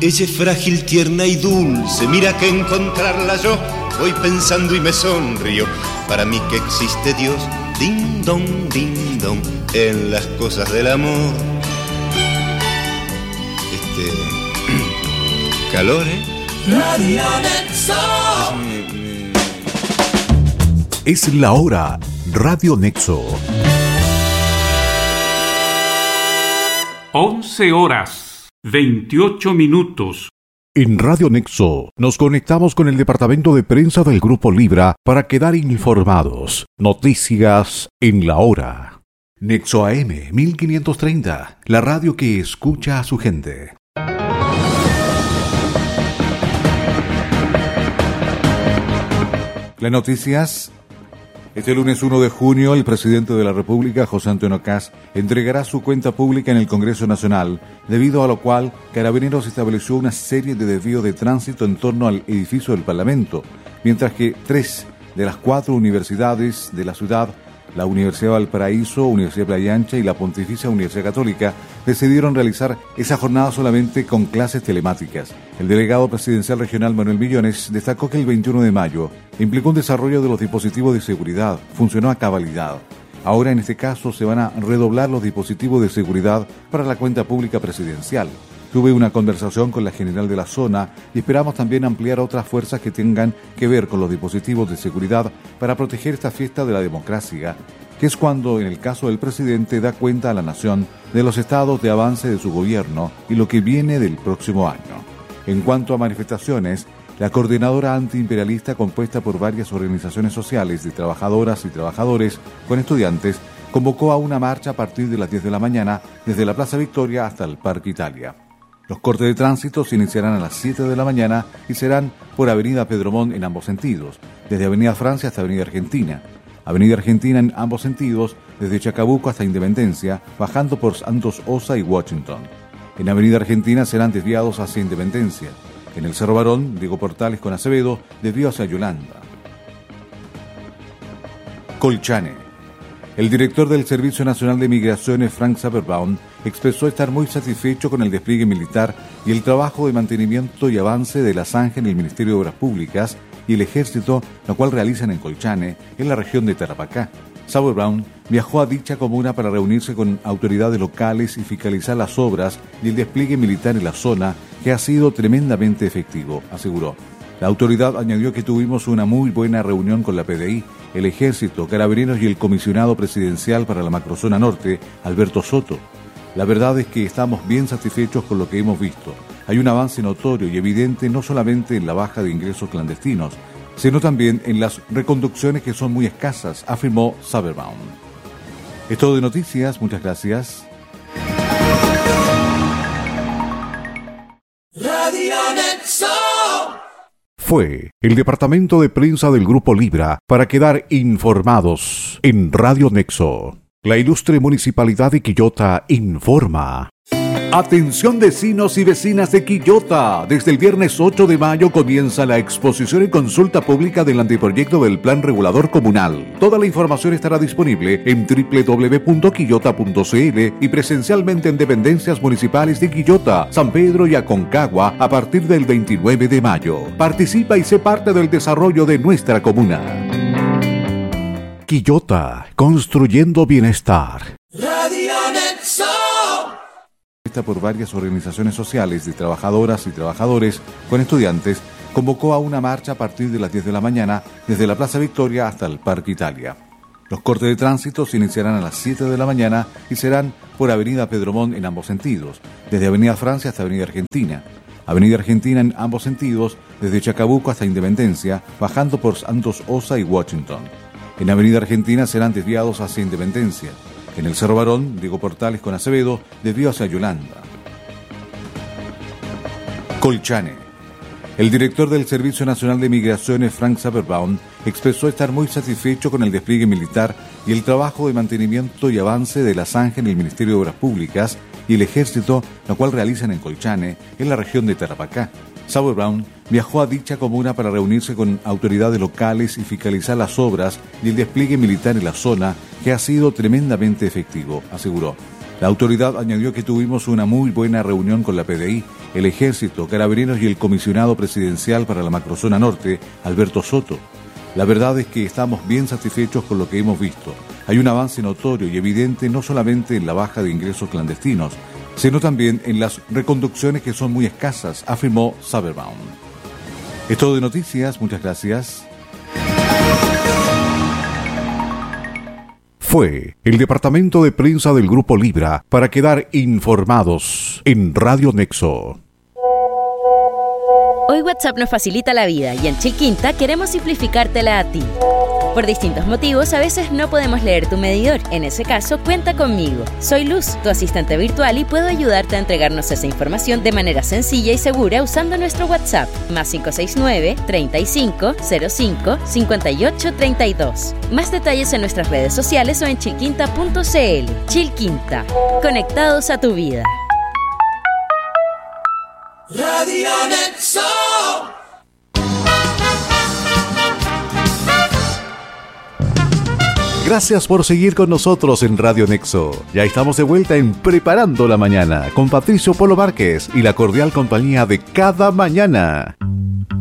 Ella es frágil, tierna y dulce, mira que encontrarla yo voy pensando y me sonrío. Para mí que existe Dios, ding dong, en las cosas del amor. Calor, Radio Nexo. Es la hora. Radio Nexo. 11 horas, 28 minutos. En Radio Nexo nos conectamos con el departamento de prensa del Grupo Libra para quedar informados. Noticias en la hora. Nexo AM 1530, la radio que escucha a su gente. Las noticias. Este lunes 1 de junio, el presidente de la República, José Antonio Kast, entregará su cuenta pública en el Congreso Nacional, debido a lo cual Carabineros estableció una serie de desvíos de tránsito en torno al edificio del Parlamento, mientras que 3 de las 4 universidades de la ciudad, la Universidad de Valparaíso, Universidad Playa Ancha y la Pontificia Universidad Católica, decidieron realizar esa jornada solamente con clases telemáticas. El delegado presidencial regional Manuel Millones destacó que el 21 de mayo implicó un desarrollo de los dispositivos de seguridad, funcionó a cabalidad. Ahora en este caso se van a redoblar los dispositivos de seguridad para la cuenta pública presidencial. Tuve una conversación con la general de la zona y esperamos también ampliar otras fuerzas que tengan que ver con los dispositivos de seguridad para proteger esta fiesta de la democracia, que es cuando, en el caso del presidente, da cuenta a la nación de los estados de avance de su gobierno y lo que viene del próximo año. En cuanto a manifestaciones, la coordinadora antiimperialista, compuesta por varias organizaciones sociales de trabajadoras y trabajadores con estudiantes, convocó a una marcha a partir de las 10 de la mañana desde la Plaza Victoria hasta el Parque Italia. Los cortes de tránsito se iniciarán a las 7 de la mañana y serán por Avenida Pedro Montt en ambos sentidos, desde Avenida Francia hasta Avenida Argentina. Avenida Argentina en ambos sentidos, desde Chacabuco hasta Independencia, bajando por Santos Osa y Washington. En Avenida Argentina serán desviados hacia Independencia. En el Cerro Barón, Diego Portales con Acevedo, desvío hacia Yolanda. Colchane. El director del Servicio Nacional de Migraciones, Frank Saberbaum, expresó estar muy satisfecho con el despliegue militar y el trabajo de mantenimiento y avance de la ZANGE en el Ministerio de Obras Públicas y el Ejército, lo cual realizan en Colchane, en la región de Tarapacá. Saberbaum viajó a dicha comuna para reunirse con autoridades locales y fiscalizar las obras y el despliegue militar en la zona, que ha sido tremendamente efectivo, aseguró. La autoridad añadió que tuvimos una muy buena reunión con la PDI, el Ejército, Carabineros y el comisionado presidencial para la macrozona norte, Alberto Soto. La verdad es que estamos bien satisfechos con lo que hemos visto. Hay un avance notorio y evidente no solamente en la baja de ingresos clandestinos, sino también en las reconducciones que son muy escasas, afirmó Saberbaum. Es todo de noticias, muchas gracias. Radio Nexo. Fue el departamento de prensa del Grupo Libra para quedar informados en Radio Nexo. La ilustre Municipalidad de Quillota informa. Atención vecinos y vecinas de Quillota. Desde el viernes 8 de mayo comienza la exposición y consulta pública del anteproyecto del Plan Regulador Comunal. Toda la información estará disponible en www.quillota.cl y presencialmente en dependencias municipales de Quillota, San Pedro y Aconcagua a partir del 29 de mayo. Participa y sé parte del desarrollo de nuestra comuna. Quillota, construyendo bienestar. Radio Nexo. Por varias organizaciones sociales de trabajadoras y trabajadores con estudiantes, convocó a una marcha a partir de las 10 de la mañana desde la Plaza Victoria hasta el Parque Italia. Los cortes de tránsito se iniciarán a las 7 de la mañana y serán por Avenida Pedro Montt en ambos sentidos, desde Avenida Francia hasta Avenida Argentina. Avenida Argentina en ambos sentidos, desde Chacabuco hasta Independencia, bajando por Santos Osa y Washington. En Avenida Argentina serán desviados hacia Independencia. En el Cerro Barón, Diego Portales con Acevedo, desvío hacia Yolanda. Colchane. El director del Servicio Nacional de Migraciones, Frank Saberbaum, expresó estar muy satisfecho con el despliegue militar y el trabajo de mantenimiento y avance de la ZANGE en el Ministerio de Obras Públicas y el Ejército, lo cual realizan en Colchane, en la región de Tarapacá. Saberbaum viajó a dicha comuna para reunirse con autoridades locales y fiscalizar las obras y el despliegue militar en la zona, que ha sido tremendamente efectivo, aseguró. La autoridad añadió que tuvimos una muy buena reunión con la PDI, el Ejército, Carabineros y el comisionado presidencial para la Macrozona Norte, Alberto Soto. La verdad es que estamos bien satisfechos con lo que hemos visto. Hay un avance notorio y evidente no solamente en la baja de ingresos clandestinos, sino también en las reconducciones que son muy escasas, afirmó Saberbaum. Es todo de noticias, muchas gracias. Fue el departamento de prensa del Grupo Libra para quedar informados en Radio Nexo. Hoy WhatsApp nos facilita la vida y en Chilquinta queremos simplificártela a ti. Por distintos motivos, a veces no podemos leer tu medidor. En ese caso, cuenta conmigo. Soy Luz, tu asistente virtual, y puedo ayudarte a entregarnos esa información de manera sencilla y segura usando nuestro WhatsApp, más 569-3505-5832. Más detalles en nuestras redes sociales o en chilquinta.cl. Chilquinta, conectados a tu vida. Radio Nexo. Gracias por seguir con nosotros en Radio Nexo. Ya estamos de vuelta en Preparando la Mañana con Patricio Polo Márquez y la cordial compañía de cada mañana.